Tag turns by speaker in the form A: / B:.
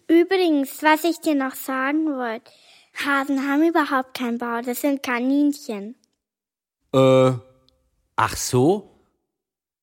A: Übrigens, was ich dir noch sagen wollte. Hasen haben überhaupt keinen Bauch, das sind Kaninchen.
B: Ach so?